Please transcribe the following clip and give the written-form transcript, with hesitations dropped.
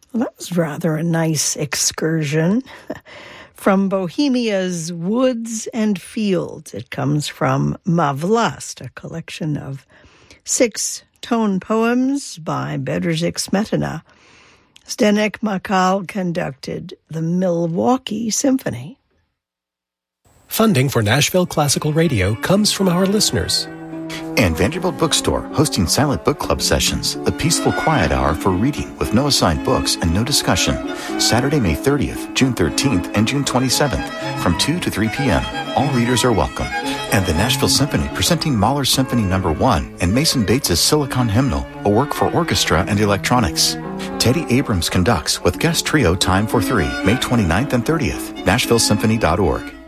Well, that was rather a nice excursion from Bohemia's Woods and Fields. It comes from Mavlast, a collection of 6 tone poems by Bedřich Smetana. Zdeněk Makal conducted the Milwaukee Symphony. Funding for Nashville Classical Radio comes from our listeners. And Vanderbilt Bookstore, hosting silent book club sessions, the peaceful quiet hour for reading with no assigned books and no discussion. Saturday, May 30th, June 13th, and June 27th from 2 to 3 p.m. All readers are welcome. And the Nashville Symphony presenting Mahler Symphony No. 1 and Mason Bates's Silicon Hymnal, a work for orchestra and electronics. Teddy Abrams conducts with guest trio Time for 3, May 29th and 30th, NashvilleSymphony.org.